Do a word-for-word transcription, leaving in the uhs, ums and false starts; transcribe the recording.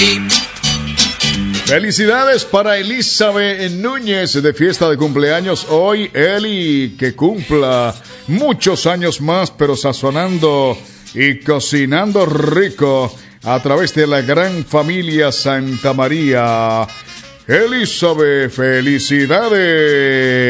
Felicidades para Elizabeth Núñez de fiesta de cumpleaños hoy. Eli, que cumpla muchos años más, pero sazonando y cocinando rico a través de la gran familia Santa María. Elizabeth, felicidades.